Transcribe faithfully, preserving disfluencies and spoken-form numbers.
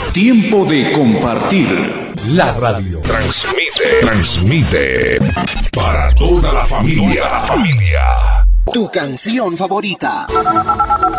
Tiempo de compartir. La radio. Transmite, transmite para toda la familia. familia. Tu canción favorita.